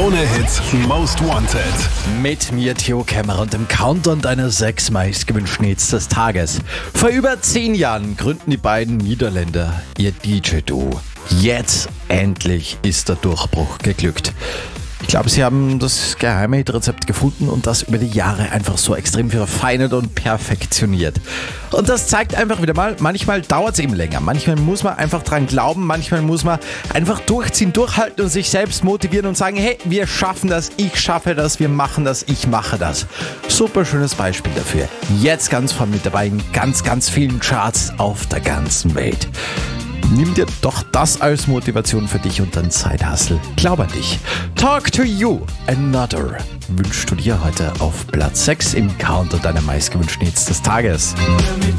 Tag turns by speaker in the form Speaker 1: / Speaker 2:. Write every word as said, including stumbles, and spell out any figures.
Speaker 1: Krone Hits Most Wanted.
Speaker 2: Mit mir, Theo Kämmerer, und dem Countdown deiner sechs meistgewünschten Hits des Tages. Vor über zehn Jahren gründen die beiden Niederländer ihr D J-Duo. Jetzt endlich ist der Durchbruch geglückt. Ich glaube, sie haben das geheime Hitrezept gefunden und das über die Jahre einfach so extrem verfeinert und perfektioniert. Und das zeigt einfach wieder mal, manchmal dauert es eben länger. Manchmal muss man einfach dran glauben, manchmal muss man einfach durchziehen, durchhalten und sich selbst motivieren und sagen, hey, wir schaffen das, ich schaffe das, wir machen das, ich mache das. Super schönes Beispiel dafür. Jetzt ganz vorne mit dabei in ganz, ganz vielen Charts auf der ganzen Welt. Nimm dir doch das als Motivation für dich und dein Side-Hustle. Glaub an dich. Talk to You, Another, wünschst du dir heute auf Platz sechs im Counter deiner meistgewünschten Hits des Tages.
Speaker 3: Damit